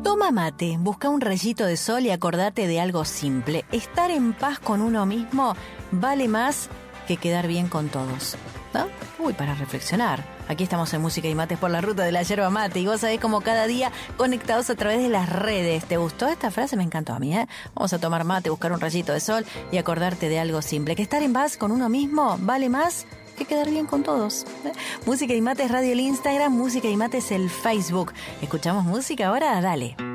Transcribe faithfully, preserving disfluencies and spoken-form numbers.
Toma mate, busca un rayito de sol y acordate de algo simple. Estar en paz con uno mismo vale más que quedar bien con todos. ¿No? Uy, para reflexionar. Aquí estamos en Música y Mates por la ruta de la yerba mate y vos sabés como cada día conectados a través de las redes. ¿Te gustó esta frase? Me encantó a mí, ¿eh? Vamos a tomar mate, buscar un rayito de sol y acordarte de algo simple. Que estar en paz con uno mismo vale más que quedar bien con todos. ¿Eh? Música y Mates Radio el Instagram, Música y Mates el Facebook. ¿Escuchamos música ahora? Dale.